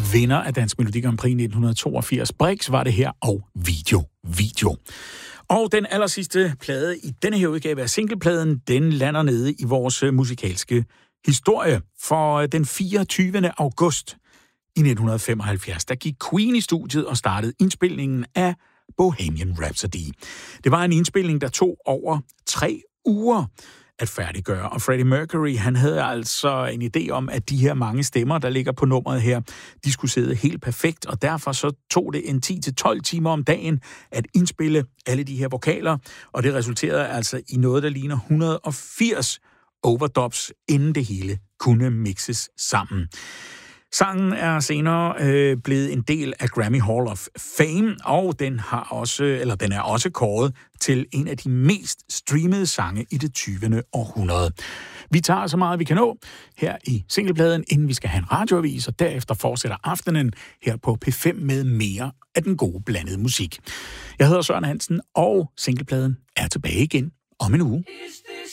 vinder af Dansk Melodi Grand Prix 1982. Brix var det her, og Video. Og den allersidste plade i denne her udgave af singlepladen, den lander nede i vores musikalske historie. For den 24. august i 1975, der gik Queen i studiet og startede indspilningen af Bohemian Rhapsody. Det var en indspilning, der tog over 3 uger at færdiggøre. Og Freddie Mercury, han havde altså en idé om, at de her mange stemmer, der ligger på nummeret her, de skulle sidde helt perfekt, og derfor så tog det en 10-12 timer om dagen at indspille alle de her vokaler, og det resulterede altså i noget, der ligner 180 overdubs, inden det hele kunne mixes sammen. Sangen er senere blevet en del af Grammy Hall of Fame, og den er også kåret til en af de mest streamede sange i det 20. århundrede. Vi tager så meget, vi kan nå her i singlepladen, inden vi skal have en radioavis, og derefter fortsætter aftenen her på P5 med mere af den gode blandede musik. Jeg hedder Søren Hansen, og singlepladen er tilbage igen om en uge.